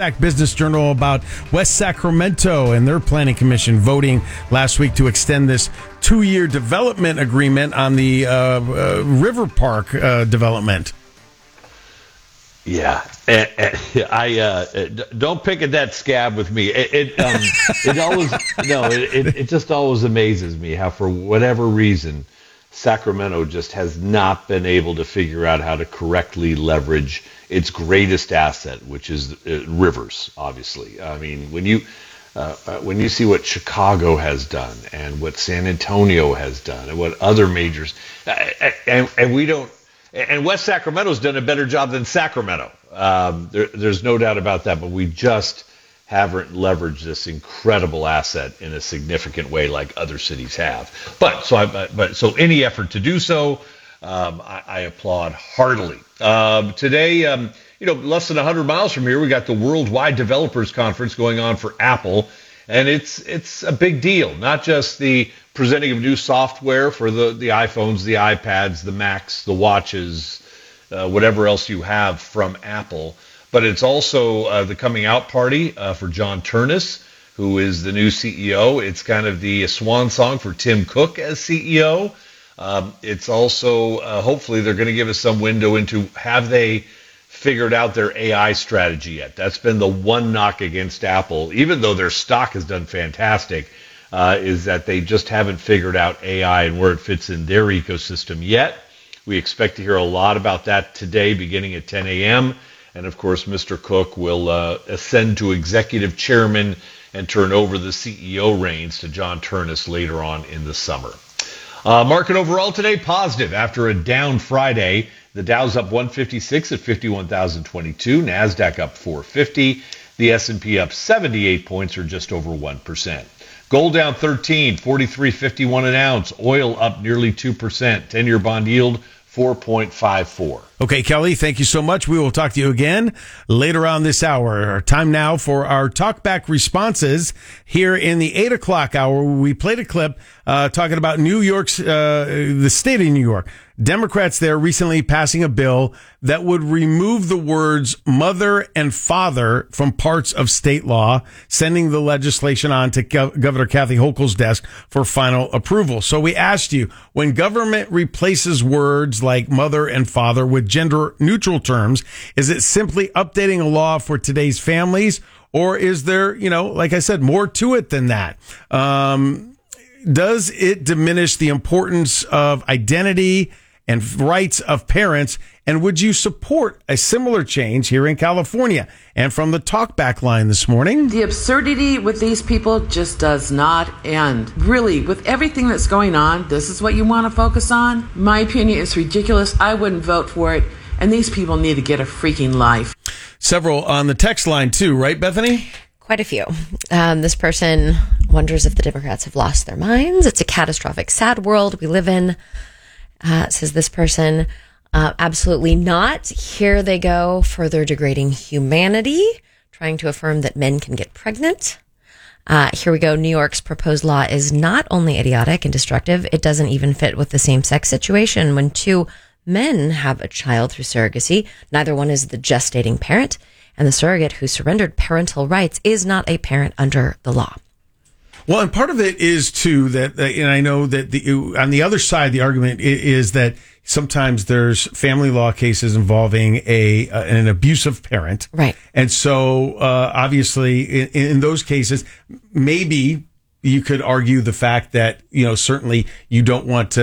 Sac Business Journal about West Sacramento and their planning commission voting last week to extend this 2-year development agreement on the River Park development. Yeah, I don't pick at that scab with me. It just always amazes me how, for whatever reason, Sacramento just has not been able to figure out how to correctly leverage its greatest asset, which is rivers. Obviously, I mean, when you see what Chicago has done and what San Antonio has done and what other majors, and we don't. And West Sacramento's done a better job than Sacramento. There's no doubt about that, but we just haven't leveraged this incredible asset in a significant way like other cities have. So any effort to do so, I applaud heartily. Today, less than 100 miles from here, we got the Worldwide Developers Conference going on for Apple, and it's a big deal. Not just the presenting of new software for the iPhones, the iPads, the Macs, the watches, whatever else you have from Apple. But it's also the coming out party for John Ternus, who is the new CEO. It's kind of the swan song for Tim Cook as CEO. It's also, hopefully, they're going to give us some window into, have they figured out their AI strategy yet? That's been the one knock against Apple, even though their stock has done fantastic. Is that they just haven't figured out AI and where it fits in their ecosystem yet. We expect to hear a lot about that today, beginning at 10 a.m. And, of course, Mr. Cook will ascend to executive chairman and turn over the CEO reins to John Ternus later on in the summer. Market overall today, positive. After a down Friday, the Dow's up 156 at 51,022. NASDAQ up 450. The S&P up 78 points, or just over 1%. Gold down 13, 43.51 an ounce. Oil up nearly 2%. 10-year bond yield 4.54. Okay, Kelly, thank you so much. We will talk to you again later on this hour. Time now for our talkback responses here in the 8 o'clock hour. We played a clip talking about New York's, the state of New York. Democrats there recently passing a bill that would remove the words mother and father from parts of state law, sending the legislation on to Governor Kathy Hochul's desk for final approval. So we asked you, when government replaces words like mother and father with gender neutral terms, is it simply updating a law for today's families, or is there, like I said, more to it than that? Does it diminish the importance of identity and rights of parents? And would you support a similar change here in California? And from the talkback line this morning, the absurdity with these people just does not end. Really, with everything that's going on, this is what you want to focus on? My opinion is ridiculous. I wouldn't vote for it. And these people need to get a freaking life. Several on the text line too, right, Bethany? Quite a few. This person wonders if the Democrats have lost their minds. It's a catastrophic, sad world we live in. Says this person, absolutely not. Here they go, further degrading humanity, trying to affirm that men can get pregnant. Here we go. New York's proposed law is not only idiotic and destructive, it doesn't even fit with the same-sex situation. When two men have a child through surrogacy, neither one is the gestating parent, and the surrogate who surrendered parental rights is not a parent under the law. Well, and part of it is, too, that, and I know that on the other side, the argument is that sometimes there's family law cases involving an abusive parent. Right. And so, obviously, in those cases, maybe you could argue the fact that, certainly you don't want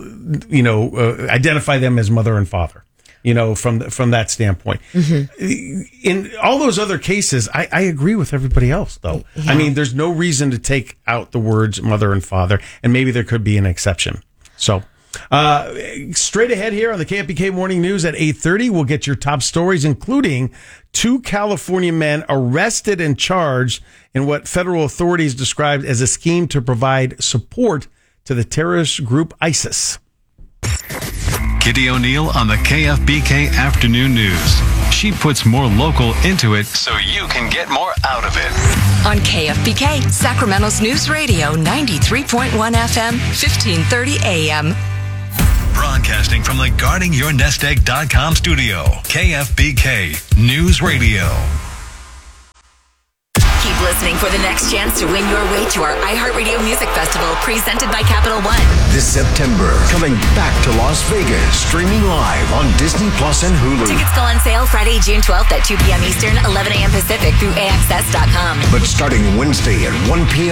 to, identify them as mother and father. From that standpoint. Mm-hmm. In all those other cases, I agree with everybody else, though. Yeah. I mean, there's no reason to take out the words mother and father, and maybe there could be an exception. So, straight ahead here on the KFBK Morning News at 8:30, we'll get your top stories, including 2 California men arrested and charged in what federal authorities described as a scheme to provide support to the terrorist group ISIS. Kitty O'Neill on the KFBK Afternoon News. She puts more local into it so you can get more out of it. On KFBK, Sacramento's News Radio, 93.1 FM, 1530 AM. Broadcasting from the GuardingYourNestEgg.com studio, KFBK News Radio. listening for the next chance to win your way to our iHeartRadio Music Festival presented by Capital One. This September, coming back to Las Vegas, streaming live on Disney Plus and Hulu. Tickets go on sale Friday, June 12th at 2 p.m. Eastern, 11 a.m. Pacific through AXS.com. But starting Wednesday at 1 p.m.